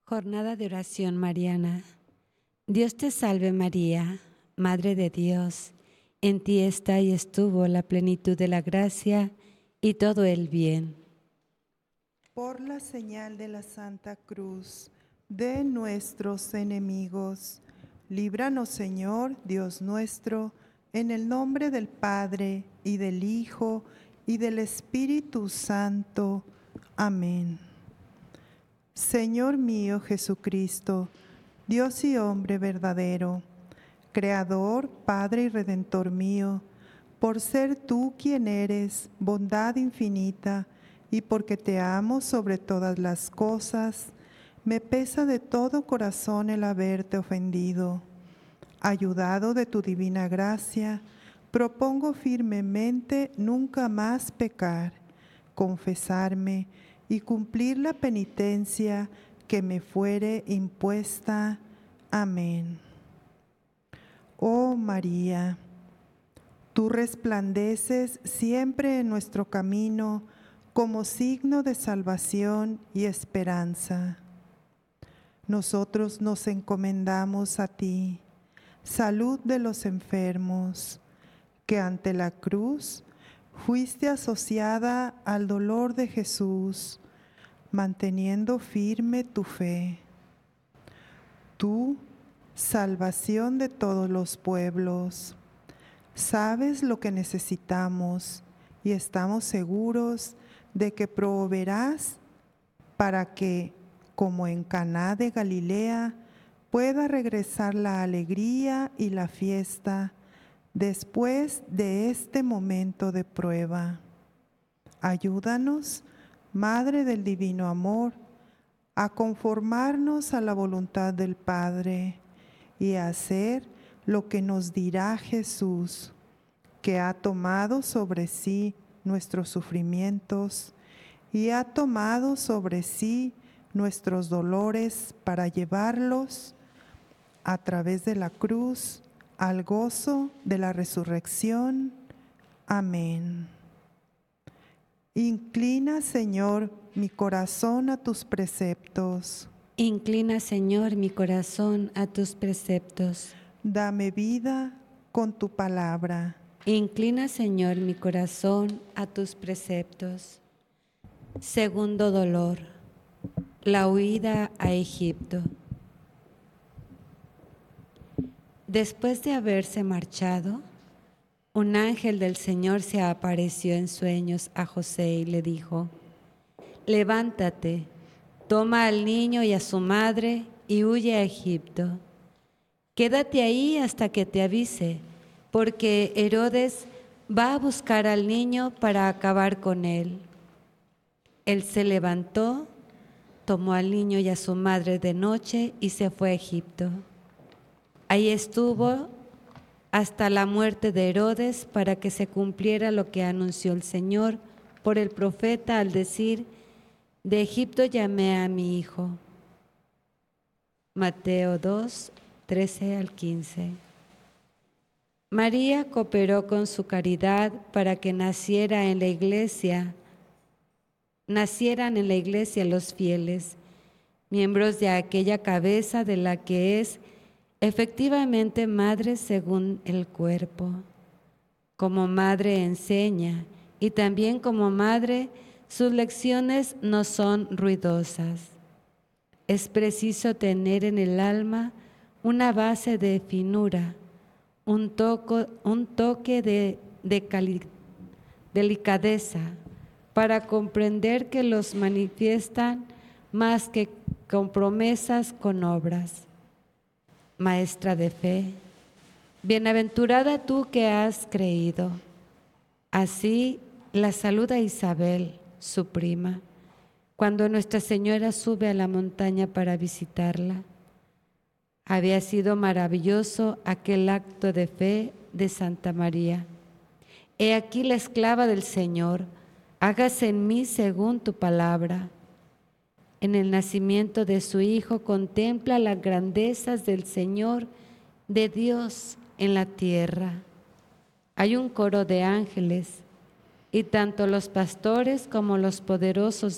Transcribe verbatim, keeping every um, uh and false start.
Jornada de oración mariana. Dios te salve María, Madre de Dios. En ti está y estuvo la plenitud de la gracia y todo el bien. Por la señal de la Santa Cruz de nuestros enemigos, líbranos, Señor, Dios nuestro, en el nombre del Padre, y del Hijo, y del Espíritu Santo. Amén. Señor mío Jesucristo, Dios y hombre verdadero, Creador, Padre y Redentor mío, por ser tú quien eres, bondad infinita, y porque te amo sobre todas las cosas, me pesa de todo corazón el haberte ofendido. Ayudado de tu divina gracia, propongo firmemente nunca más pecar, confesarme y cumplir la penitencia que me fuere impuesta. Amén. Oh María, tú resplandeces siempre en nuestro camino como signo de salvación y esperanza. Nosotros nos encomendamos a ti, salud de los enfermos, que ante la cruz fuiste asociada al dolor de Jesús, manteniendo firme tu fe. Tú, salvación de todos los pueblos, sabes lo que necesitamos y estamos seguros de que proveerás para que, como en Caná de Galilea, pueda regresar la alegría y la fiesta después de este momento de prueba. Ayúdanos, Madre del Divino Amor, a conformarnos a la voluntad del Padre y a hacer lo que nos dirá Jesús, que ha tomado sobre sí nuestros sufrimientos y ha tomado sobre sí nuestros dolores para llevarlos a través de la cruz al gozo de la resurrección. Amén. Inclina, Señor, mi corazón a tus preceptos. Inclina, Señor, mi corazón a tus preceptos. Dame vida con tu palabra. Inclina, Señor, mi corazón a tus preceptos. Segundo dolor, la huida a Egipto. Después de haberse marchado, un ángel del Señor se apareció en sueños a José y le dijo: levántate, toma al niño y a su madre y huye a Egipto. Quédate ahí hasta que te avise, porque Herodes va a buscar al niño para acabar con él. Él se levantó, tomó al niño y a su madre de noche y se fue a Egipto. Ahí estuvo hasta la muerte de Herodes, para que se cumpliera lo que anunció el Señor por el profeta al decir: de Egipto llamé a mi hijo. Mateo dos, trece al quince. María cooperó con su caridad para que naciera en la iglesia, nacieran en la iglesia los fieles, miembros de aquella cabeza de la que es efectivamente madre según el cuerpo. Como madre enseña, y también como madre sus lecciones no son ruidosas. Es preciso tener en el alma una base de finura, un, toco, un toque de, de cali, delicadeza, para comprender que los manifiestan más que con promesas, con obras. Maestra de fe, bienaventurada tú que has creído. Así la saluda Isabel, su prima, cuando Nuestra Señora sube a la montaña para visitarla. Había sido maravilloso aquel acto de fe de Santa María. He aquí la esclava del Señor, hágase en mí según tu palabra. En el nacimiento de su Hijo contempla las grandezas del Señor, de Dios en la tierra. Hay un coro de ángeles, y tanto los pastores como los poderosos